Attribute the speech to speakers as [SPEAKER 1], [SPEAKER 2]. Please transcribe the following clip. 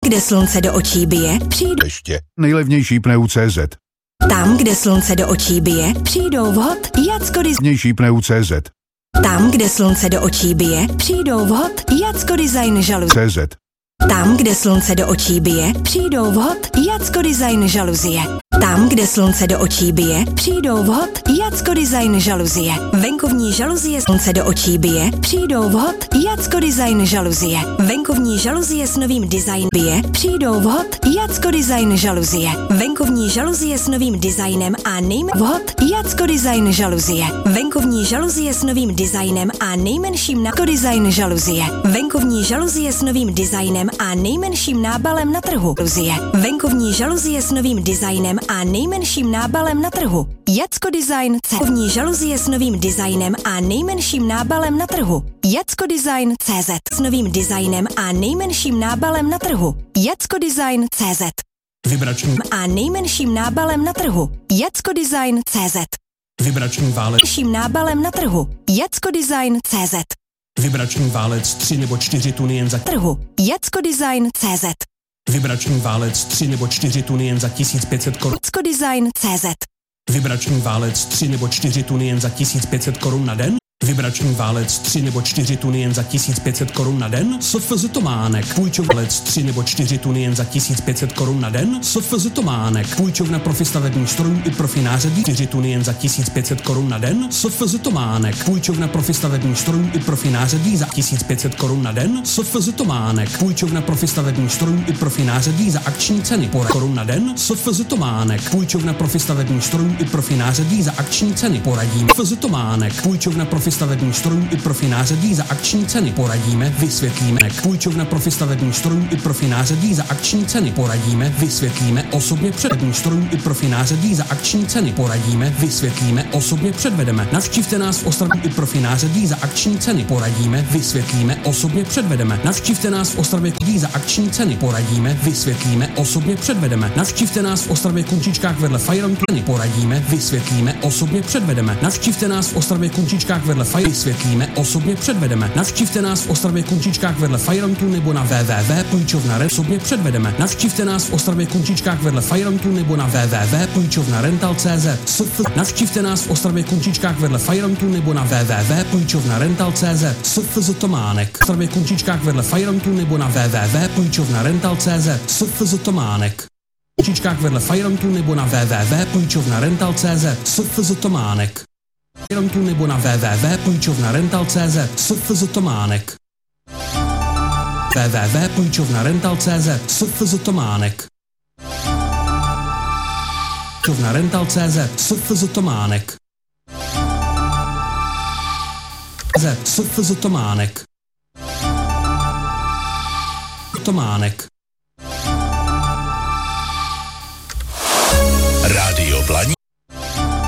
[SPEAKER 1] kde slunce do očí bije, přijdou
[SPEAKER 2] Ještě nejlevnější pneu.cz.
[SPEAKER 1] tam, kde slunce do očí bije, přijdou vhod Jacko
[SPEAKER 2] Levnější pneu.cz.
[SPEAKER 1] Tam, kde slunce do očí bije, přijdou vhod Jacko Design žaluzie.
[SPEAKER 2] CZ.
[SPEAKER 1] Tam, kde slunce do očí bije, přijdou vhod Jacko Design žaluzie. Tam, kde slunce do očí bije, přijdou vhod Jacko Design žaluzie. Venkovní žaluzie slunce do očí bije, přijdou vhod Jacko Design žaluzie. Venkovní žaluzie s novým designem bije, přijdou vhod Jacko Design žaluzie. Venkovní žaluzie s novým designem a vhod Jacko Design žaluzie. Venkovní žaluzie s novým designem a nejmenším design žaluzie. Venkovní žaluzie s novým designem a nejmenším nábalem na trhu. Venkovní žaluzie s novým designem a nejmenším nábalem na trhu. Jacko Design venkovní žaluzie s novým designem a nejmenším nábalem na trhu. Jacko Design CZ s novým designem a nejmenším nábalem na trhu. Jacko Design CZ.
[SPEAKER 3] Vibrační
[SPEAKER 1] A nejmenším nábalem na trhu. Jacko Design CZ.
[SPEAKER 3] vibrační válec,
[SPEAKER 1] Nejmenším nábalem na trhu. Jacko Design CZ.
[SPEAKER 3] vibrační válec 3 nebo 4 tuny jen za
[SPEAKER 1] Trhu. Jacko Design CZ.
[SPEAKER 3] vibrační válec 3 nebo 4 tuny jen za 1500 korun.
[SPEAKER 1] Jacko Design CZ.
[SPEAKER 3] Vibrační válec 3 nebo 4 tuny jen za 1500 korun na den. Vibrační válec 3 nebo 4 tuny jen za 1500 korun na den. SFZ Tománek. Půjčoválec 3 nebo 4 tuny jen za 1500 korun na den. SFZ Tománek. Půjčovna profi stavebních strojů i profi nářadí 4 tuny jen za 1500 korun na den. SFZ Tománek. Půjčovna profi stavebních strojů i profi nářadí za 1500 korun na den. SFZ Tománek. Půjčovna profi stavebních strojů i profi nářadí za akční ceny korun na den. SFZ Tománek. Půjčovna profi stavebních strojů i profi nářadí za akční ceny poradíme. SFZ Tománek. Půjčovna profi stavebních strojů i profi nářadí za akční ceny poradíme, vysvětlíme. Půjčovna profi stavebních strojů i profi nářadí za akční ceny poradíme, vysvětlíme. Osobně předvedení strojů i profi nářadí za akční ceny poradíme, vysvětlíme. Osobně předvedeme. Navštivte nás v Ostravě i profi nářadí za akční ceny poradíme, vysvětlíme. Osobně předvedeme. Navštivte nás v Ostravě za akční ceny poradíme, vysvětlíme. Osobně předvedeme. Navštivte nás v Ostravě Kunčičkách vedle Fajrontu poradíme, vysvětlíme. Osobně předvedeme. Navštivte nás v Ostravě Kunčičkách vedle vysvětlíme, osobně předvedeme. Navštivte nás v Ostravě Kunčičkách vedle Fajrontu nebo na www.půjčovna osobně předvedeme. Navštivte nás v Ostravě Kunčičkách vedle Fajrontu nebo na www.půjčovnarental.cz. Navštivte nás v Ostravě Kunčičkách vedle Fajrontu nebo na www.půjčovnarental.cz. SFZ Tománek. V Ostravě Kunčičkách vedle Fajrontu nebo na www.půjčovnarental.cz. SFZ Tománek. V Kunčičkách vedle Fajrontu nebo na www.půjčovnarental.cz. SFZ Tománek. Fajrontu nebo na www.půjčovnarental.cz. SFZ Tománek. www.půjčovnarental.cz. SFZ Tománek. Půjčovnarental.cz. SFZ Tománek. SFZ Tománek. Tománek.
[SPEAKER 2] Rádio Blaník